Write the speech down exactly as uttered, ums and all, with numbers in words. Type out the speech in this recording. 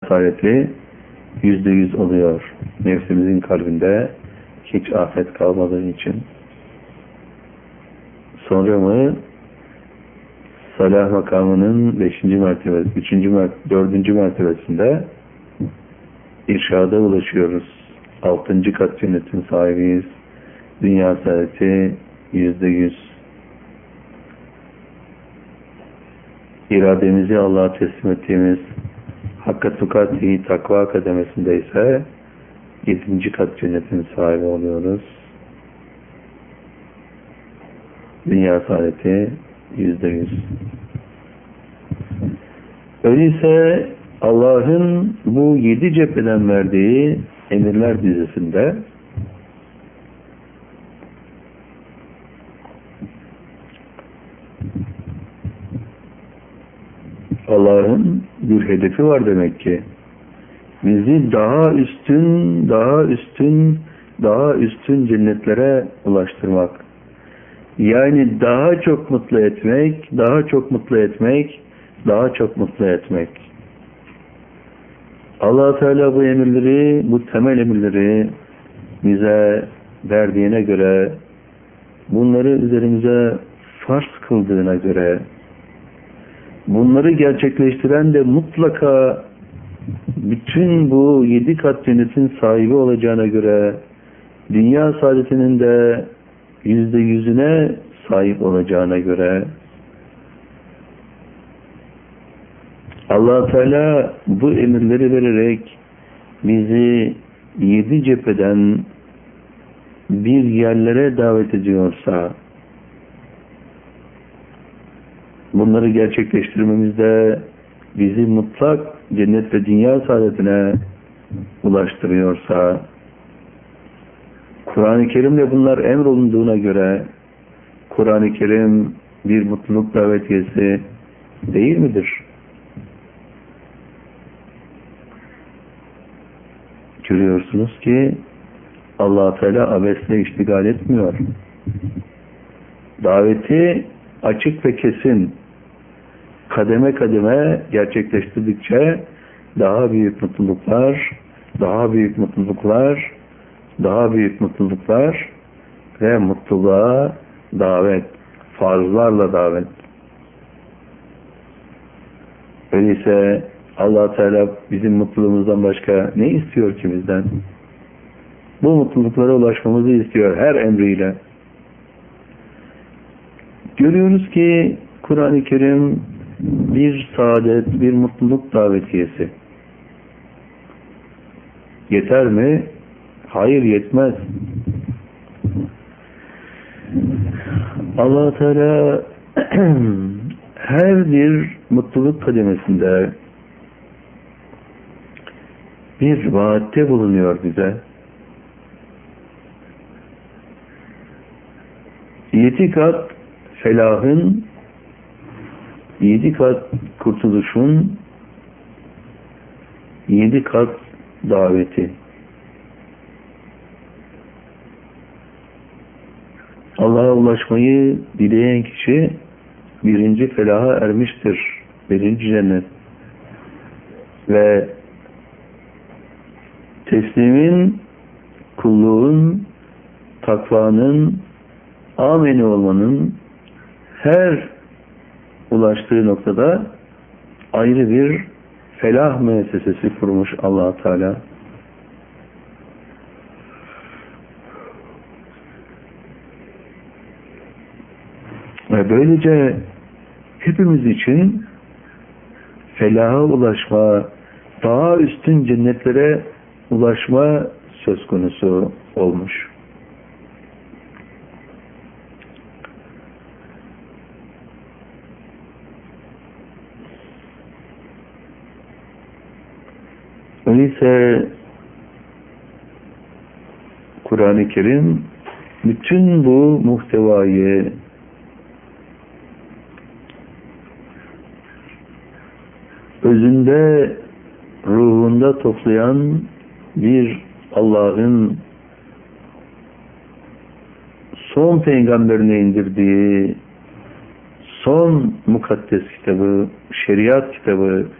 saadetli yüzde yüz oluyor. Nefsimizin kalbinde hiç afet kalmadığı için. Sonra mı salah makamının beşinci mertebesi, üçüncü mertebesi, dördüncü mertebesinde irşada ulaşıyoruz. Altıncı kat cennetin sahibiyiz. Dünya saadeti yüzde yüz. İrademizi Allah'a teslim ettiğimiz Hakka tukatihi takva kademesinde ise yedinci kat cennetin sahibi oluyoruz. Dünya saadeti yüzde yüz. Öyleyse Allah'ın bu yedi cepheden verdiği emirler dizisinde Allah'ın bir hedefi var demek ki. Bizi daha üstün, daha üstün, daha üstün cennetlere ulaştırmak. Yani daha çok mutlu etmek, daha çok mutlu etmek, daha çok mutlu etmek. Allah Teala bu emirleri, bu temel emirleri bize verdiğine göre, bunları üzerimize farz kıldığına göre, bunları gerçekleştiren de mutlaka bütün bu yedi kat cennetin sahibi olacağına göre dünya saadetinin de yüzde yüzüne sahip olacağına göre Allah Teala bu emirleri vererek bizi yedi cepheden bir yerlere davet ediyorsa, bunları gerçekleştirmemizde bizi mutlak cennet ve dünya saadetine ulaştırıyorsa, Kur'an-ı Kerim'le bunlar emrolunduğuna göre Kur'an-ı Kerim bir mutluluk davetiyesi değil midir? Görüyorsunuz ki Allah Teala abesle iştigal etmiyor. Daveti açık ve kesin, kademe kademe gerçekleştirdikçe daha büyük mutluluklar, daha büyük mutluluklar, daha büyük mutluluklar ve mutluluğa davet, farzlarla davet. Öyleyse Allah Teala bizim mutluluğumuzdan başka ne istiyor ki bizden? Bu mutluluklara ulaşmamızı istiyor her emriyle. Görüyoruz ki Kur'an-ı Kerim bir saadet, bir mutluluk davetiyesi. Yeter mi? Hayır, yetmez. Allah Teala her bir mutluluk kademesinde bir vaatte bulunuyor bize. Yedi kat felahın, yedi kat kurtuluşun, yedi kat daveti. Allah'a ulaşmayı dileyen kişi birinci felaha ermiştir. Birinci cennet. Ve teslimin, kulluğun, takvanın, ameni olmanın her ulaştığı noktada ayrı bir felah müessesesi kurmuş Allah Teala. Ve böylece hepimiz için felaha ulaşma, daha üstün cennetlere ulaşma söz konusu olmuş. Öyleyse Kur'an-ı Kerim bütün bu muhtevayı özünde, ruhunda toplayan bir Allah'ın son peygamberine indirdiği son mukaddes kitabı, şeriat kitabı,